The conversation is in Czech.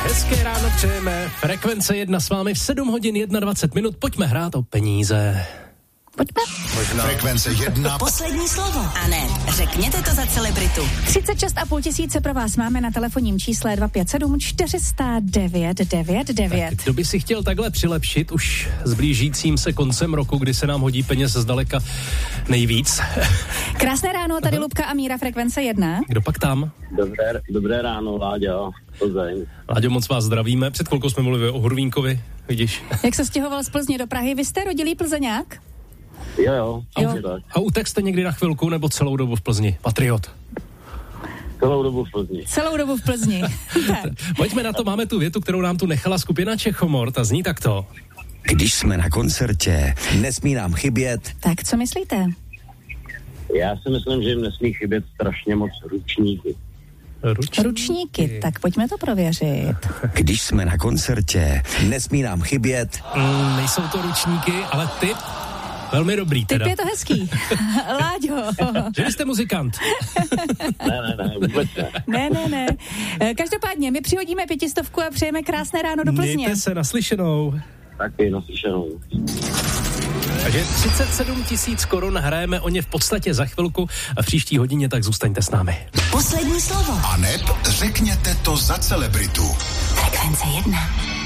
Hezké ráno přejeme. Frekvence 1 s vámi v 7 hodin 21 minut. Pojďme hrát o peníze. Pojďme. Možná. Frekvence 1. Poslední slovo. A ne, řekněte to za celebritu. 36,5 tisíce pro vás máme na telefonním čísle 257 409 999. Kdo by si chtěl takhle přilepšit už s blížícím se koncem roku, kdy se nám hodí peněz zdaleka nejvíc? Krásné ráno, tady Lubka a Míra, Frekvence 1. Kdo pak tam? Dobré ráno, Láďo. Plzeň. Láďo, moc vás zdravíme. Před chvilkou jsme mluvili o Hurvínkovi, vidíš. Jak se stěhoval z Plzně do Prahy? Vy jste rodilý Plzeňák? Jo. Tak. A utek jste někdy na chvilku nebo celou dobu v Plzni? Patriot. Celou dobu v Plzni. Celou dobu v Plzni. Pojďme na to, máme tu větu, kterou nám tu nechala skupina Čechomor, ta zní takto. Když jsme na koncertě, nesmí nám chybět. Tak, co myslíte? Já si myslím, že jim nesmí chybět strašně moc ručníky. Ručníky, tak pojďme to prověřit. Když jsme na koncertě, nesmí nám chybět. Nejsou to ručníky, ale typ velmi dobrý teda. Typ je to hezký. Láďo. Že jste muzikant. Ne, vůbec ne. Ne. Každopádně, my přihodíme 500 a přejeme krásné ráno do Plzně. Mějte se, naslyšenou. Taky naslyšenou. Takže 37 000 korun, hrajeme o ně v podstatě za chvilku a v příští hodině, tak zůstaňte s námi. Poslední slovo. A neb řekněte to za celebritu. Frekvence 1.